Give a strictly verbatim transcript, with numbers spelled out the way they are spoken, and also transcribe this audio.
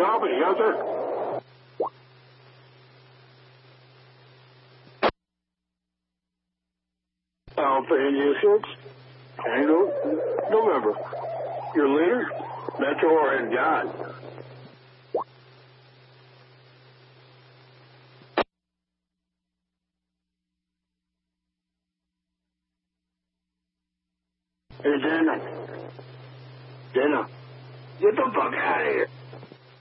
copy. Yes, sir. Alpha India six, Tango, November. Your leader, Metro or in God. Hey, Dana. Dana, get the fuck out of here.